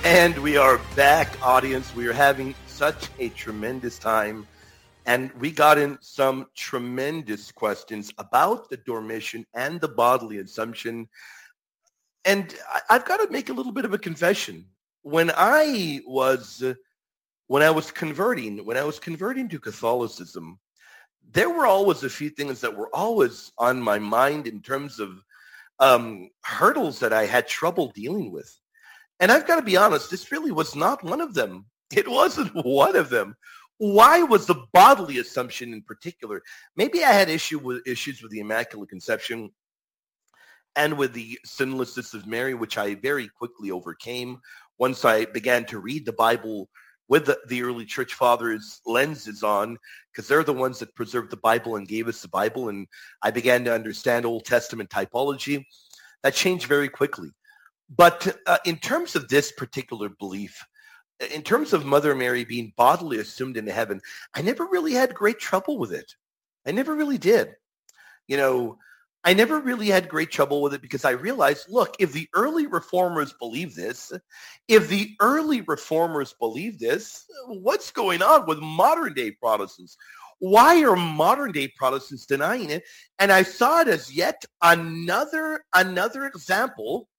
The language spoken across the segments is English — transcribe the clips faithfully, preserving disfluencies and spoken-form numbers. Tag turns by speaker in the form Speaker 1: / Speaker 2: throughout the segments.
Speaker 1: And we are back, audience. We are having such a tremendous time. And we got in some tremendous questions about the Dormition and the bodily assumption. And I- I've got to make a little bit of a confession. When I was uh, when I was converting, when I was converting to Catholicism, there were always a few things that were always on my mind in terms of um, hurdles that I had trouble dealing with. And I've got to be honest, this really was not one of them. It wasn't one of them. Why was the bodily assumption in particular? Maybe I had issue with issues with the Immaculate Conception and with the sinlessness of Mary, which I very quickly overcame once I began to read the Bible with the, the early church fathers' lenses on, because they're the ones that preserved the Bible and gave us the Bible. And I began to understand Old Testament typology. That changed very quickly. But uh, in terms of this particular belief, in terms of Mother Mary being bodily assumed into heaven, I never really had great trouble with it. I never really did. You know, I never really had great trouble with it because I realized, look, if the early reformers believe this, if the early reformers believe this, what's going on with modern day Protestants? Why are modern day Protestants denying it? And I saw it as yet another, another example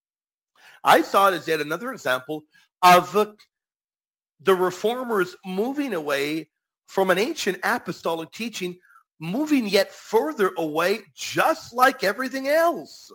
Speaker 1: I saw it as yet another example of uh, the reformers moving away from an ancient apostolic teaching, moving yet further away, just like everything else.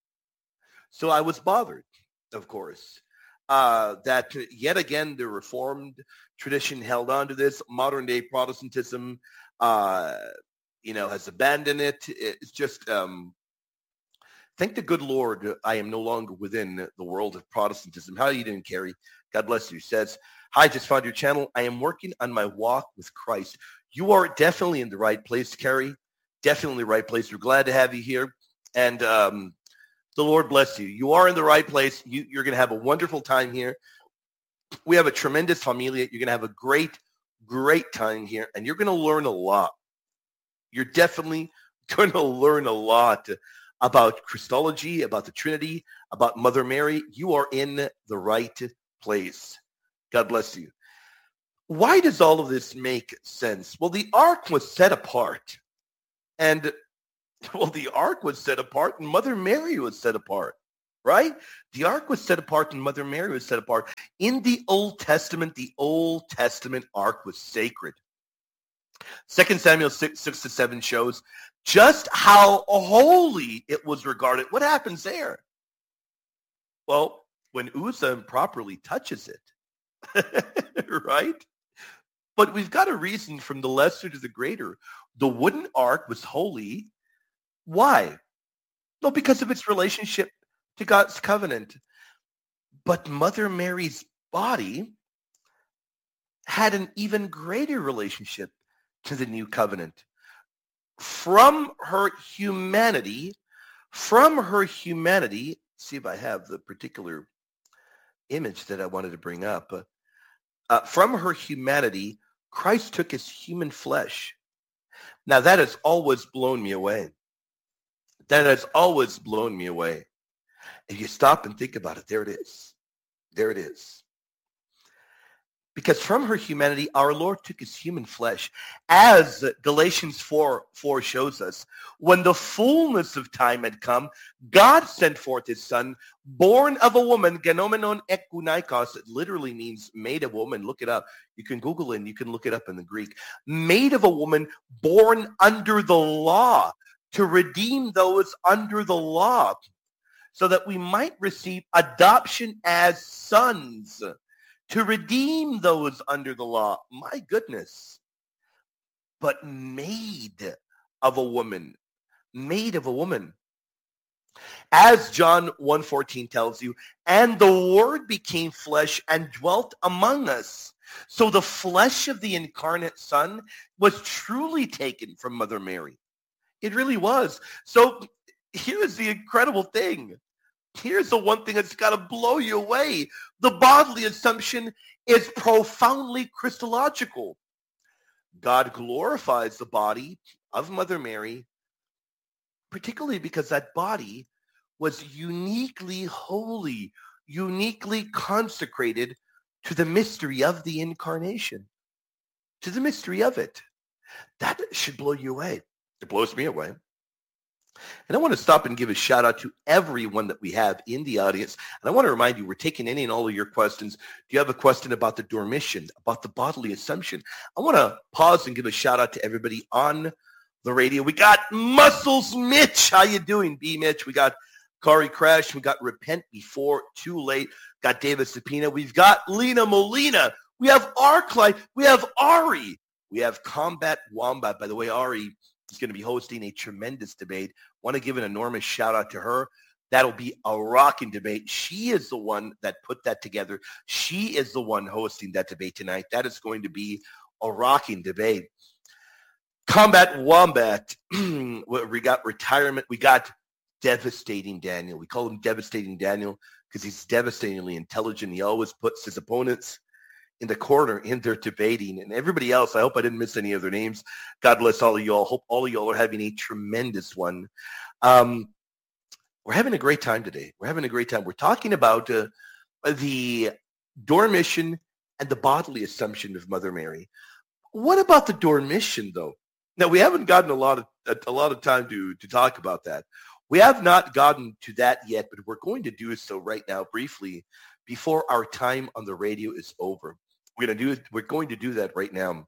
Speaker 1: So I was bothered, of course, uh, that yet again the Reformed tradition held on to this. Modern day Protestantism, uh, you know, has abandoned it. It's just... Um, Thank the good Lord, I am no longer within the world of Protestantism. How are you doing, Carrie? God bless you. Says, hi, just found your channel. I am working on my walk with Christ. You are definitely in the right place, Carrie. Definitely the right place. We're glad to have you here. And um, the Lord bless you. You are in the right place. You, you're going to have a wonderful time here. We have a tremendous familia. You're going to have a great, great time here. And you're going to learn a lot. You're definitely going to learn a lot about Christology, about the Trinity, about Mother Mary. You are in the right place. God bless you. Why does all of this make sense? Well, the ark was set apart. And, well, the ark was set apart and Mother Mary was set apart, right? The ark was set apart and Mother Mary was set apart. In the Old Testament, the Old Testament ark was sacred. Second Samuel six, six to seven shows just how holy it was regarded. What happens there? Well, when Uzzah improperly touches it, right? But we've got a reason from the lesser to the greater. The wooden ark was holy. Why? No, because of its relationship to God's covenant. But Mother Mary's body had an even greater relationship to the new covenant. From her humanity, from her humanity, see if I have the particular image that I wanted to bring up. Uh, uh, from her humanity, Christ took his human flesh. Now that has always blown me away. That has always blown me away. If you stop and think about it, there it is. There it is. Because from her humanity, our Lord took his human flesh. As Galatians four, four shows us, when the fullness of time had come, God sent forth his son, born of a woman, genomenon ekunaikos. It literally means made of woman. Look it up. You can Google it and you can look it up in the Greek. Made of a woman, born under the law, to redeem those under the law, so that we might receive adoption as sons, to redeem those under the law. My goodness. But made of a woman. Made of a woman. As John one fourteen tells you, and the word became flesh and dwelt among us. So the flesh of the incarnate Son was truly taken from Mother Mary. It really was. So here's the incredible thing. Here's the one thing that's got to blow you away. The bodily assumption is profoundly Christological. God glorifies the body of Mother Mary, particularly because that body was uniquely holy, uniquely consecrated to the mystery of the incarnation, to the mystery of it. That should blow you away. It blows me away. And I want to stop and give a shout out to everyone that we have in the audience. And I want to remind you, we're taking any and all of your questions. Do you have a question about the Dormition, about the bodily assumption? I want to pause and give a shout out to everybody on the radio. We got Muscles Mitch. How you doing, B Mitch? We got Kari Crash. We got Repent Before Too Late. Got David Sapina. We've got Lena Molina. We have Arclight. We have Ari. We have Combat Wombat. By the way, Ari is going to be hosting a tremendous debate. Want to give an enormous shout out to her. That'll be a rocking debate. She is the one that put that together. She is the one hosting that debate tonight. That is going to be a rocking debate. Combat Wombat. We got Retirement. We got Devastating Daniel. We call him Devastating Daniel because he's devastatingly intelligent. He always puts his opponents in the corner in their debating. And everybody else, I hope I didn't miss any of their names. God bless all of y'all. Hope all of y'all are having a tremendous one. Um, we're having a great time today. We're having a great time. We're talking about uh, the Dormition and the bodily assumption of Mother Mary. What about the Dormition, though? Now, we haven't gotten a lot of a, a lot of time to, to talk about that. We have not gotten to that yet, but we're going to do so right now briefly before our time on the radio is over. We're going to do we're going to do that right now.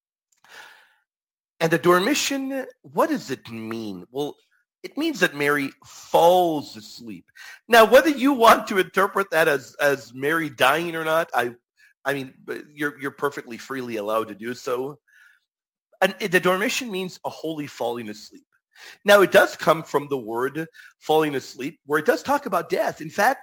Speaker 1: And the Dormition, what does it mean? Well, it means that Mary falls asleep. Now, whether you want to interpret that as, as Mary dying or not, I I mean, you're you're perfectly freely allowed to do so. And the Dormition means a holy falling asleep. Now, it does come from the word falling asleep, where it does talk about death. In fact,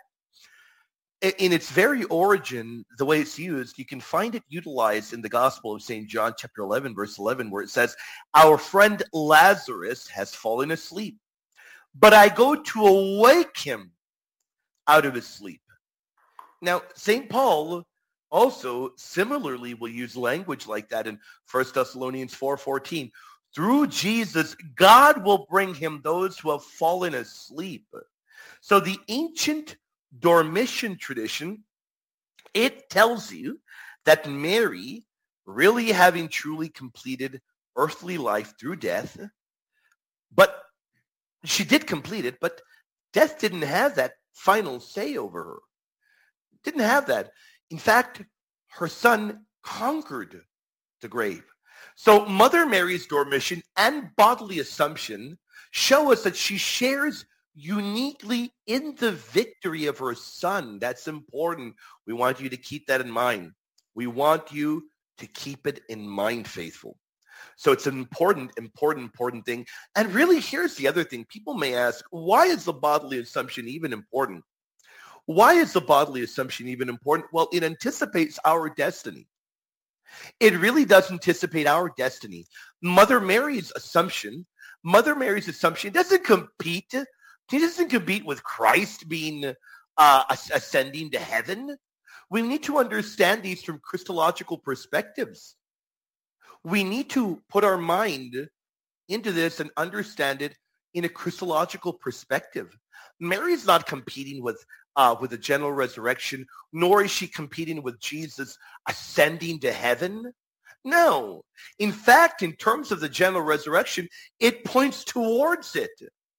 Speaker 1: in its very origin, the way it's used, you can find it utilized in the Gospel of Saint John, chapter eleven, verse eleven, where it says, "Our friend Lazarus has fallen asleep, but I go to awake him out of his sleep." Now, Saint Paul also similarly will use language like that in First Thessalonians four fourteen. Through Jesus, God will bring him those who have fallen asleep. So the ancient Dormition tradition, it tells you that Mary, really having truly completed earthly life through death, but she did complete it, but death didn't have that final say over her. Didn't have that. In fact, her son conquered the grave. So Mother Mary's Dormition and bodily assumption show us that she shares uniquely in the victory of her son. That's important. We want you to keep that in mind. We want you to keep it in mind, faithful. So it's an important, important, important thing. And really, here's the other thing. People may ask, why is the bodily assumption even important? Why is the bodily assumption even important? Well, it anticipates our destiny. It really does anticipate our destiny. Mother Mary's assumption, Mother Mary's assumption doesn't compete. She doesn't compete with Christ being uh, ascending to heaven. We need to understand these from Christological perspectives. We need to put our mind into this and understand it in a Christological perspective. Mary's not competing with uh, with the general resurrection, nor is she competing with Jesus ascending to heaven. No. In fact, in terms of the general resurrection, it points towards it.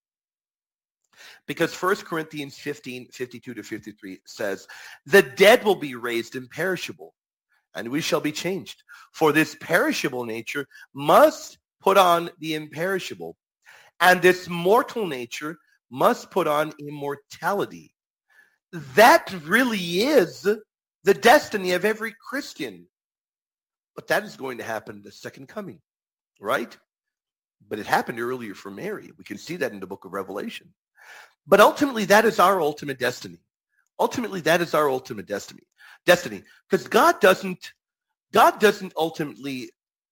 Speaker 1: Because First Corinthians fifteen, fifty-two to fifty-three says, "The dead will be raised imperishable, and we shall be changed. For this perishable nature must put on the imperishable, and this mortal nature must put on immortality." That really is the destiny of every Christian. But that is going to happen the second coming, right? But it happened earlier for Mary. We can see that in the book of Revelation. But ultimately, that is our ultimate destiny. Ultimately, that is our ultimate destiny. Destiny. Because God doesn't, God doesn't ultimately,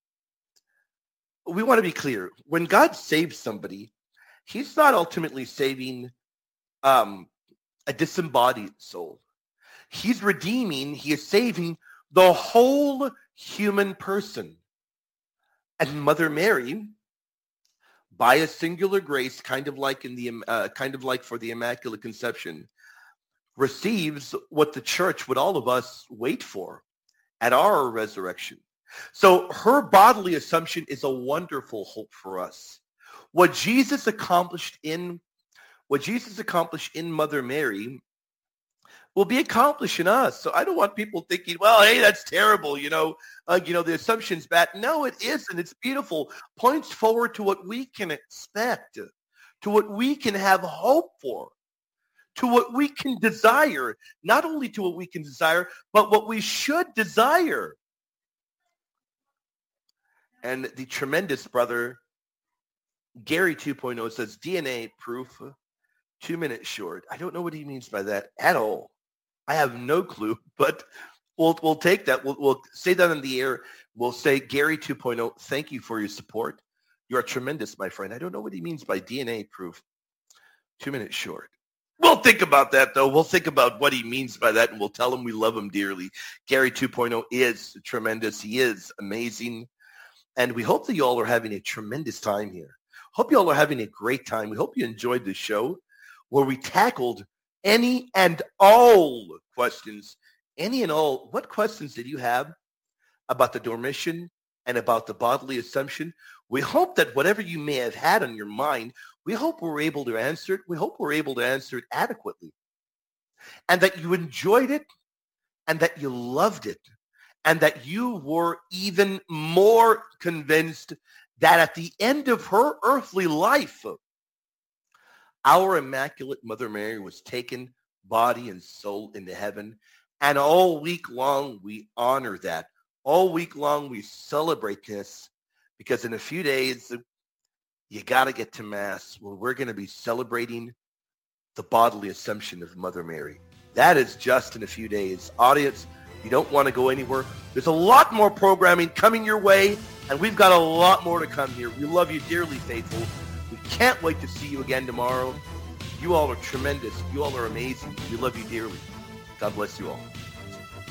Speaker 1: we want to be clear. When God saves somebody, he's not ultimately saving um, a disembodied soul. He's redeeming, he is saving the whole human person. And Mother Mary, by a singular grace, kind of like in the uh, kind of like for the Immaculate Conception, receives what the church would all of us wait for at our resurrection. So her bodily assumption is a wonderful hope for us. What Jesus accomplished in what Jesus accomplished in Mother Mary will be accomplished in us. So I don't want people thinking, well, hey, that's terrible. You know, uh, you know, the assumption's bad. No, it isn't. It's beautiful. Points forward to what we can expect, to what we can have hope for, to what we can desire, not only to what we can desire, but what we should desire. And the tremendous brother, Gary two point oh, says D N A proof, two minutes short. I don't know what he means by that at all. I have no clue, but we'll we'll take that. We'll, we'll say that in the air. We'll say, Gary two point oh, thank you for your support. You are tremendous, my friend. I don't know what he means by D N A proof, two minutes short. We'll think about that, though. We'll think about what he means by that, and we'll tell him we love him dearly. Gary two point oh is tremendous. He is amazing. And we hope that you all are having a tremendous time here. Hope you all are having a great time. We hope you enjoyed the show where we tackled any and all questions. Any and all. What questions did you have about the Dormition and about the bodily assumption? We hope that whatever you may have had on your mind, we hope we're able to answer it. We hope we're able to answer it adequately. And that you enjoyed it and that you loved it. And that you were even more convinced that at the end of her earthly life, our Immaculate Mother Mary was taken body and soul into heaven. And all week long, we honor that. All week long, we celebrate this because in a few days, you got to get to Mass where we're going to be celebrating the bodily assumption of Mother Mary. That is just in a few days. Audience, you don't want to go anywhere. There's a lot more programming coming your way, and we've got a lot more to come here. We love you dearly, faithful. We can't wait to see you again tomorrow. You all are tremendous. You all are amazing. We love you dearly. God bless you all.